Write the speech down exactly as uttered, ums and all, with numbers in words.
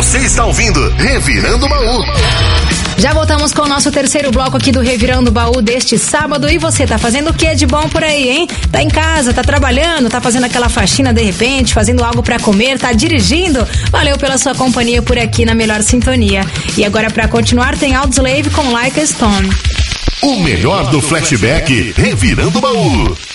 Você está ouvindo Revirando o Baú. Já voltamos com o nosso terceiro bloco aqui do Revirando o Baú deste sábado. E você tá fazendo o que de bom por aí, hein? Tá em casa, tá trabalhando, tá fazendo aquela faxina de repente, fazendo algo pra comer, tá dirigindo? Valeu pela sua companhia por aqui na melhor sintonia. E agora, pra continuar, tem Audioslave com Like a Stone. O melhor do flashback Revirando o Baú.